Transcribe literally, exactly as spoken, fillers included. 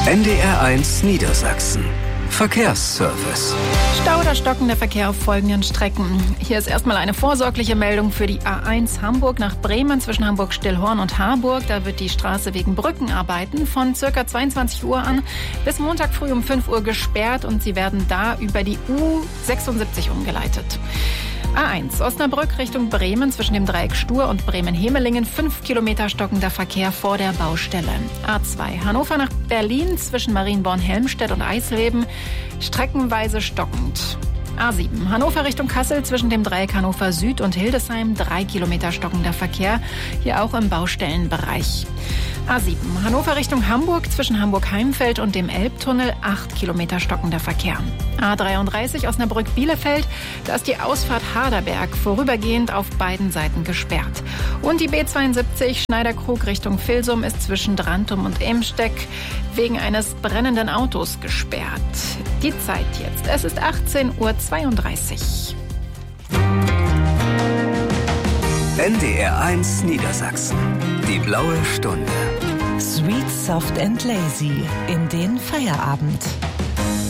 N D R eins Niedersachsen. Verkehrsservice. Stau oder stockender Verkehr auf folgenden Strecken. Hier ist erstmal eine vorsorgliche Meldung für die A eins Hamburg nach Bremen zwischen Hamburg-Stillhorn und Harburg. Da wird die Straße wegen Brückenarbeiten von ca. zweiundzwanzig Uhr an bis Montag früh um fünf Uhr gesperrt und sie werden da über die U sechsundsiebzig umgeleitet. A eins Osnabrück Richtung Bremen zwischen dem Dreieck Stur und Bremen-Hemelingen. Fünf Kilometer stockender Verkehr vor der Baustelle. A zwei Hannover nach Berlin zwischen Marienborn-Helmstedt und Eisleben. Streckenweise stockend. A sieben Hannover Richtung Kassel zwischen dem Dreieck Hannover Süd und Hildesheim. Drei Kilometer stockender Verkehr. Hier auch im Baustellenbereich. A sieben Hannover Richtung Hamburg zwischen Hamburg-Heimfeld und dem Elbtunnel. Acht Kilometer stockender Verkehr. A dreiunddreißig Osnabrück-Bielefeld. Da ist die Ausfahrt Haderberg vorübergehend auf beiden Seiten gesperrt. Und die B zweiundsiebzig Schneiderkrug Richtung Vilsum ist zwischen Drantum und Emsteck wegen eines brennenden Autos gesperrt. Die Zeit jetzt. Es ist achtzehn Uhr zweiunddreißig. N D R eins Niedersachsen. Die blaue Stunde. Sweet, soft and lazy in den Feierabend.